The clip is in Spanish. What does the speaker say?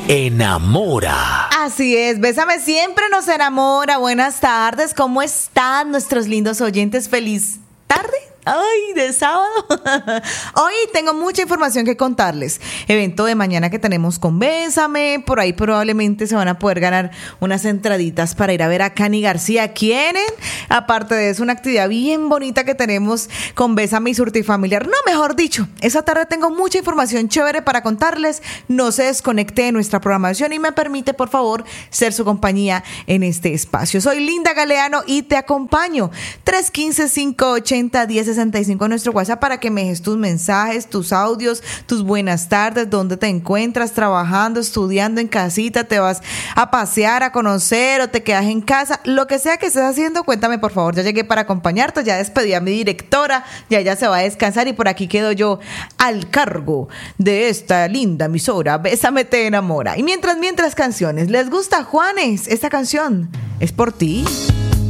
enamora. Así es, Bésame siempre nos enamora. Buenas tardes, ¿cómo están nuestros lindos oyentes? Feliz tarde. Ay, de sábado. Hoy tengo mucha información que contarles. Evento de mañana que tenemos con Bésame. Por ahí probablemente se van a poder ganar unas entraditas para ir a ver a Cani García. ¿Quieren? Aparte de eso, una actividad bien bonita que tenemos con Bésame y Surtifamiliar. No, mejor dicho, esa tarde tengo mucha información chévere para contarles. No se desconecte de nuestra programación y me permite, por favor, ser su compañía en este espacio. Soy Linda Galeano y te acompaño. 315-580-1065 nuestro WhatsApp para que me dejes tus mensajes, tus audios, tus buenas tardes, dónde te encuentras, trabajando, estudiando en casita, te vas a pasear, a conocer o te quedas en casa, lo que sea que estés haciendo, cuéntame por favor. Ya llegué para acompañarte, ya despedí a mi directora, ya ella se va a descansar y por aquí quedo yo al cargo de esta linda emisora, Bésame te enamora. Y mientras canciones, ¿les gusta Juanes? Esta canción es por ti.